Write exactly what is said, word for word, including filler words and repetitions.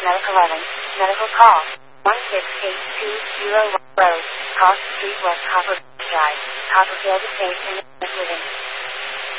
Medical eleven, medical call, one six eight two zero one Road, Cross Street, West Copper Drive, Copperfield Estates, in Living.